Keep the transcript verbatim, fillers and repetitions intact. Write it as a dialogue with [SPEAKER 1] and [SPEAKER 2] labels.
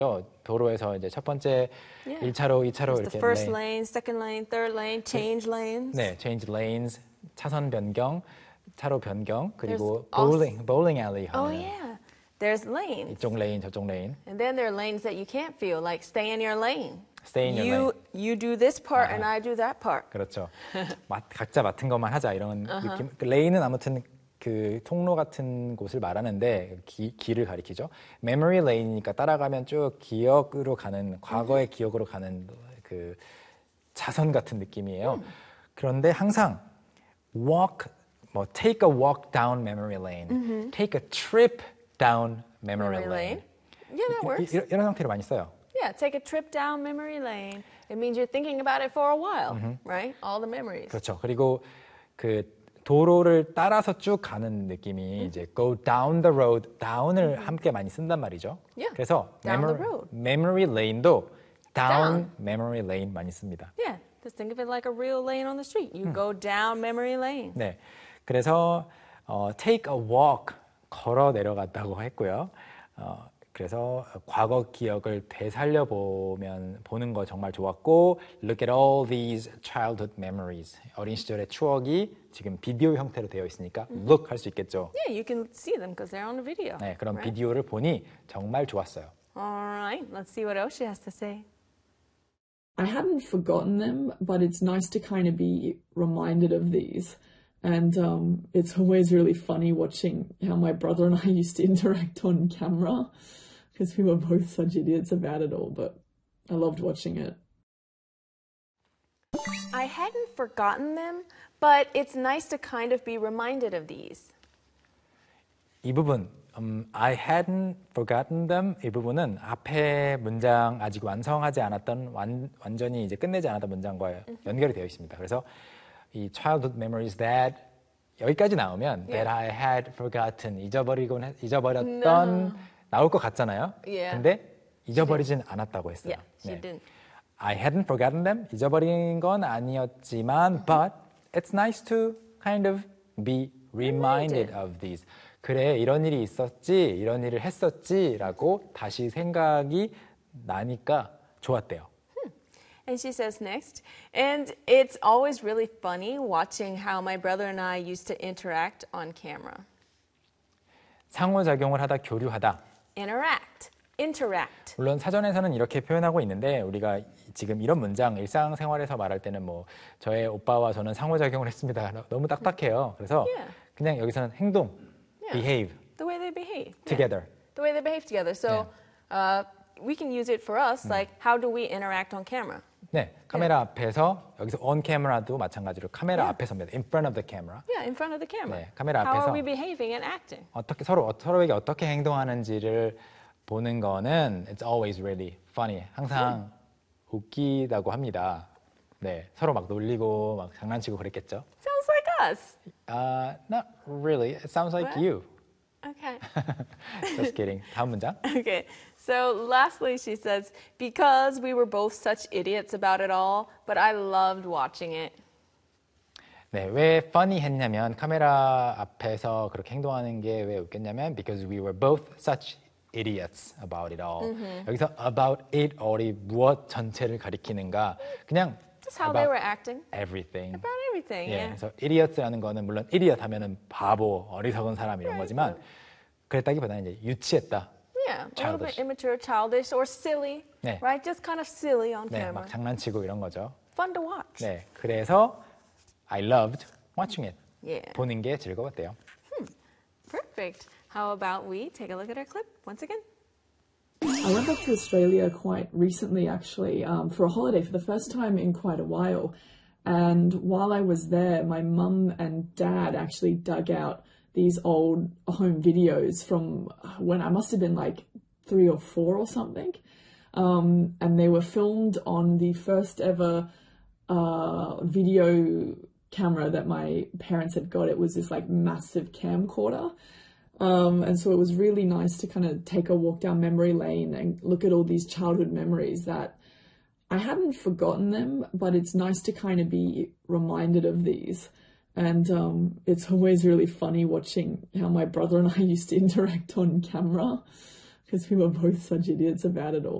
[SPEAKER 1] 도로에서 이제 첫 번째
[SPEAKER 2] Yeah.
[SPEAKER 1] 일 차로, 이 차로
[SPEAKER 2] There's
[SPEAKER 1] 이렇게
[SPEAKER 2] the first
[SPEAKER 1] 레인,
[SPEAKER 2] lane, second lane, third lane, change lanes.
[SPEAKER 1] 네, change lanes, 차선 변경, 차로 변경, 그리고
[SPEAKER 2] There's also-
[SPEAKER 1] bowling, bowling alley 하면
[SPEAKER 2] Oh yeah. There's lanes.
[SPEAKER 1] 이쪽 레인, 저쪽 레인.
[SPEAKER 2] And then there are lanes that you can't feel, like stay in your lane.
[SPEAKER 1] Stay in your
[SPEAKER 2] you,
[SPEAKER 1] lane.
[SPEAKER 2] You do this part
[SPEAKER 1] 아.
[SPEAKER 2] and I do that part.
[SPEAKER 1] 그렇죠. 맡, 각자 맡은 것만 하자 이런 uh-huh. 느낌. 그 레인은 아무튼 그 통로 같은 곳을 말하는데 기, 길을 가리키죠. memory lane이니까 따라가면 쭉 기억으로 가는 과거의 mm-hmm. 기억으로 가는 그 차선 같은 느낌이에요. Mm. 그런데 항상 walk 뭐 take a walk down memory lane, mm-hmm. take a trip down memory, memory lane. lane.
[SPEAKER 2] Yeah, that works.
[SPEAKER 1] 이, 이, 이런 형태로 많이 써요.
[SPEAKER 2] Yeah, take a trip down memory lane. It means you're thinking about it for a while, mm-hmm. right? All the memories.
[SPEAKER 1] 그렇죠. 그리고 그 도로를 따라서 쭉 가는 느낌이 mm-hmm. 이제 go down the road, down을 mm-hmm. 함께 많이 쓴단 말이죠.
[SPEAKER 2] Yeah.
[SPEAKER 1] 그래서
[SPEAKER 2] down
[SPEAKER 1] memory,
[SPEAKER 2] the road.
[SPEAKER 1] memory lane도 down,
[SPEAKER 2] down
[SPEAKER 1] memory lane 많이 씁니다.
[SPEAKER 2] Yeah, just think of it like a real lane on the street. You 음. go down memory lane.
[SPEAKER 1] 네, 그래서 어, take a walk 걸어 내려갔다고 했고요. 어, 그래서 과거 기억을 되살려 보면 보는 거 정말 좋았고 look at all these childhood memories. 어린 시절의 추억이 지금 비디오 형태로 되어 있으니까 mm-hmm. look 할 수 있겠죠.
[SPEAKER 2] Yeah, you can see them because they're on the video.
[SPEAKER 1] 네, 그런
[SPEAKER 2] right?
[SPEAKER 1] 비디오를 보니 정말 좋았어요.
[SPEAKER 2] All right, let's see what else she has to say.
[SPEAKER 3] I hadn't forgotten them, but it's nice to kind of be reminded of these. And um, it's always really funny watching how my brother and I used to interact on camera because we were both such idiots about it all, but I loved watching it.
[SPEAKER 2] I hadn't forgotten them, but it's nice to kind of be reminded of these.
[SPEAKER 1] 이 부분, um, I hadn't forgotten them. 이 부분은 앞에 문장 아직 완성하지 않았던 완, 완전히 이제 끝내지 않았던 문장과 mm-hmm. 연결이 되어 있습니다. 그래서 이 childhood memories that 여기까지 나오면 yeah. that I had forgotten 잊어버리곤 잊어버렸던 no. 나올 것 같잖아요.
[SPEAKER 2] Yeah.
[SPEAKER 1] 근데 잊어버리진 않았다고 했어요.
[SPEAKER 2] Yeah, she
[SPEAKER 1] 네.
[SPEAKER 2] didn't.
[SPEAKER 1] I hadn't forgotten them. 잊어버린 건 아니었지만, but it's nice to kind of be reminded of these. 그래, 이런 일이 있었지, 이런 일을 했었지라고 다시 생각이 나니까 좋았대요.
[SPEAKER 2] And she says next, and it's always really funny watching how my brother and I used to interact on camera.
[SPEAKER 1] 상호작용을 하다, 교류하다.
[SPEAKER 2] Interact, interact.
[SPEAKER 1] 물론 사전에서는 이렇게 표현하고 있는데 우리가 지금 이런 문장 일상생활에서 말할 때는 뭐 저의 오빠와 저는 상호작용을 했습니다. 너무 딱딱해요. 그래서
[SPEAKER 2] yeah.
[SPEAKER 1] 그냥 여기서는 행동, yeah. behave.
[SPEAKER 2] The way they behave.
[SPEAKER 1] Together.
[SPEAKER 2] Yeah. The way they behave together. So yeah. uh, we can use it for us, like how do we interact on camera?
[SPEAKER 1] 네, 카메라 yeah. 앞에서 여기서 on camera도 마찬가지로 카메라 yeah. 앞에서입니다. In front of the camera.
[SPEAKER 2] Yeah, in front of the camera.
[SPEAKER 1] 네, 카메라
[SPEAKER 2] How
[SPEAKER 1] 앞에서
[SPEAKER 2] are we behaving and acting?
[SPEAKER 1] 어떻게 서로 서로에게 어떻게 행동하는지를 보는 거는 it's always really funny. 항상 yeah. 웃기다고 합니다. 네, 서로 막 놀리고 막 장난치고 그랬겠죠.
[SPEAKER 2] Sounds like us.
[SPEAKER 1] Uh, not really. It sounds like
[SPEAKER 2] What?
[SPEAKER 1] you.
[SPEAKER 2] Okay.
[SPEAKER 1] Just kidding. 다음 문장.
[SPEAKER 2] Okay. So lastly, she says, because we were both such idiots about it all, but I loved watching it.
[SPEAKER 1] 네, 왜 funny 했냐면 카메라 앞에서 그렇게 행동하는 게 왜 웃겼냐면 because we were both such idiots about it all. Mm-hmm. 여기서 about it all이 무엇 전체를 가리키는가? 그냥
[SPEAKER 2] Just how they were acting.
[SPEAKER 1] Everything.
[SPEAKER 2] About everything.
[SPEAKER 1] 예,
[SPEAKER 2] Yeah.
[SPEAKER 1] 그래서 idiots라는 거는 물론 idiot 하면은 바보, 어리석은 사람 이런 거지만 그랬다기보다는 이제 유치했다.
[SPEAKER 2] Yeah,
[SPEAKER 1] childish.
[SPEAKER 2] a little bit immature, childish, or silly,
[SPEAKER 1] 네.
[SPEAKER 2] right? Just kind of silly on
[SPEAKER 1] 네,
[SPEAKER 2] camera.
[SPEAKER 1] 막 장난치고 이런 거죠.
[SPEAKER 2] Fun to watch.
[SPEAKER 1] 네, 그래서 I loved watching it.
[SPEAKER 2] Yeah.
[SPEAKER 1] 보는 게 즐거웠대요.
[SPEAKER 2] Hmm. Perfect. How about we take a look at our clip once again?
[SPEAKER 3] I went back to Australia quite recently, actually, um, for a holiday for the first time in quite a while. And while I was there, my mum and dad actually dug out these old home videos from when I must have been like three or four or something. Um, and they were filmed on the first ever uh, video camera that my parents had got. It was this like massive camcorder. Um, and so it was really nice to kind of take a walk down memory lane and look at all these childhood memories that I hadn't forgotten them, but it's nice to kind of be reminded of these. And um, it's always really funny watching how my brother and I used to interact on camera because we were both such idiots about it all.